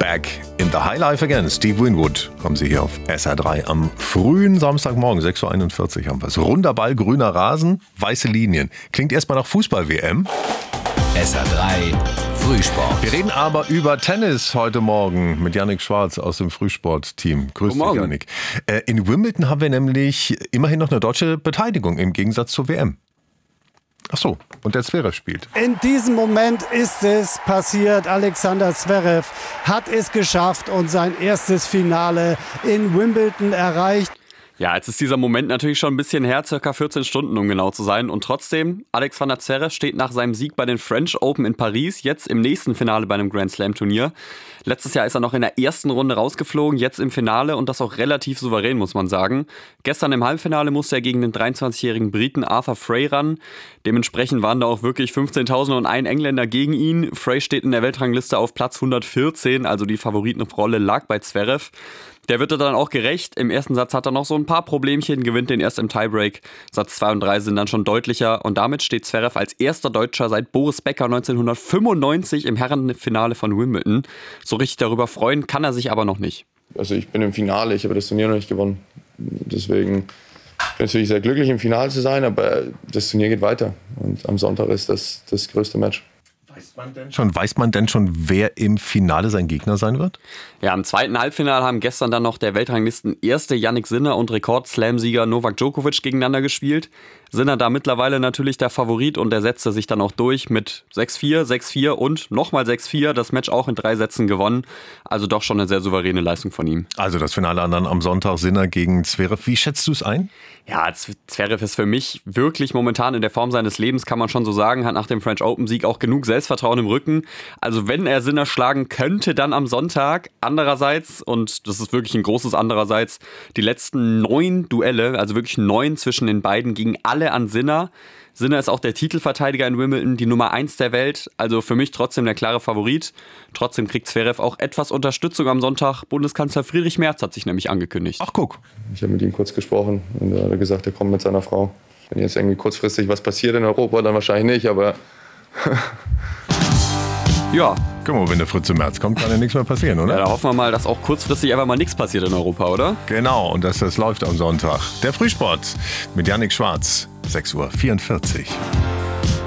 back in the high life again. Steve Winwood kommen Sie hier auf SR3 am frühen Samstagmorgen, 6.41 Uhr haben wir es. Runder Ball, grüner Rasen, weiße Linien. Klingt erstmal nach Fußball-WM. SR3 Frühsport. Wir reden aber über Tennis heute Morgen mit Yannick Schwarz aus dem Frühsport-Team. Grüß dich, Yannick. In Wimbledon haben wir nämlich immerhin noch eine deutsche Beteiligung im Gegensatz zur WM. Ach so, und der Zverev spielt. In diesem Moment ist es passiert. Alexander Zverev hat es geschafft und sein erstes Finale in Wimbledon erreicht. Ja, jetzt ist dieser Moment natürlich schon ein bisschen her, circa 14 Stunden, um genau zu sein. Und trotzdem, Alexander Zverev steht nach seinem Sieg bei den French Open in Paris jetzt im nächsten Finale bei einem Grand Slam Turnier. Letztes Jahr ist er noch in der ersten Runde rausgeflogen, jetzt im Finale und das auch relativ souverän, muss man sagen. Gestern im Halbfinale musste er gegen den 23-jährigen Briten Arthur Frey ran. Dementsprechend waren da auch wirklich 15.001 Engländer gegen ihn. Frey steht in der Weltrangliste auf Platz 114, also die Favoritenrolle lag bei Zverev. Der wird dann auch gerecht. Im ersten Satz hat er noch so ein paar Problemchen, gewinnt den erst im Tiebreak. Satz 2 und 3 sind dann schon deutlicher. Und damit steht Zverev als erster Deutscher seit Boris Becker 1995 im Herrenfinale von Wimbledon. So richtig darüber freuen kann er sich aber noch nicht. Also ich bin im Finale, ich habe das Turnier noch nicht gewonnen. Deswegen bin ich natürlich sehr glücklich, im Finale zu sein, aber das Turnier geht weiter. Und am Sonntag ist das größte Match. Weiß man denn schon, wer im Finale sein Gegner sein wird? Ja, im zweiten Halbfinale haben gestern dann noch der Weltranglisten-Erste Jannik Sinner und Rekord-Slam-Sieger Novak Djokovic gegeneinander gespielt. Sinner da mittlerweile natürlich der Favorit und der setzte sich dann auch durch mit 6-4, 6-4 und nochmal 6-4. Das Match auch in 3 Sätzen gewonnen. Also doch schon eine sehr souveräne Leistung von ihm. Also das Finale dann am Sonntag, Sinner gegen Zverev. Wie schätzt du es ein? Ja, Zverev ist für mich wirklich momentan in der Form seines Lebens, kann man schon so sagen. Hat nach dem French Open-Sieg auch genug Selbstvertrauen im Rücken. Also wenn er Sinner schlagen könnte, dann am Sonntag. Andererseits, und das ist wirklich ein großes Andererseits, die letzten 9 Duelle, also wirklich 9 zwischen den beiden, gingen alle an Sinner. Sinner ist auch der Titelverteidiger in Wimbledon, die Nummer 1 der Welt. Also für mich trotzdem der klare Favorit. Trotzdem kriegt Zverev auch etwas Unterstützung am Sonntag. Bundeskanzler Friedrich Merz hat sich nämlich angekündigt. Ach, guck. Ich habe mit ihm kurz gesprochen und er hat gesagt, er kommt mit seiner Frau. Wenn jetzt irgendwie kurzfristig was passiert in Europa, dann wahrscheinlich nicht, aber... Ja. Guck mal, wenn der Fritze Merz kommt, kann ja nichts mehr passieren, oder? Ja, da hoffen wir mal, dass auch kurzfristig einfach mal nichts passiert in Europa, oder? Genau, und dass das läuft am Sonntag. Der Frühsport mit Yannick Schwarz, 6.44 Uhr.